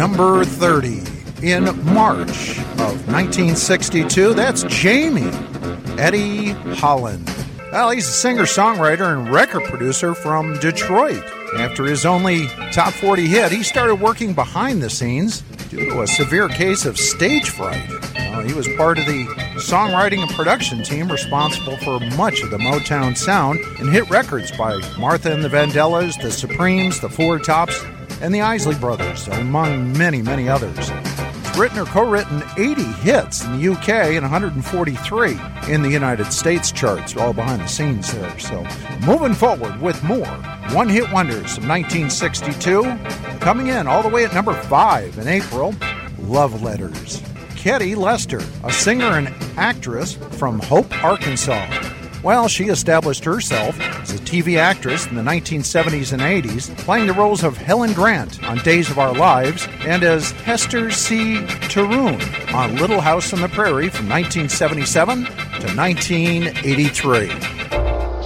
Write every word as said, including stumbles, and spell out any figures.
number thirty. In March of nineteen sixty-two, that's Jamie Eddie Holland. Well, he's a singer-songwriter and record producer from Detroit. After his only top forty hit, he started working behind the scenes due to a severe case of stage fright. Well, he was part of the songwriting and production team responsible for much of the Motown sound and hit records by Martha and the Vandellas, the Supremes, the Four Tops, and the Isley Brothers, among many, many others. He's written or co-written eighty hits in the U K and one hundred forty-three in the United States charts, all behind the scenes there. So, moving forward with more one-hit wonders of nineteen sixty-two, coming in all the way at number five in April, Love Letters. Ketty Lester, a singer and actress from Hope, Arkansas. Well, she established herself as a T V actress in the nineteen seventies and eighties, playing the roles of Helen Grant on Days of Our Lives and as Hester C. Taroon on Little House on the Prairie from nineteen seventy-seven to nineteen eighty-three.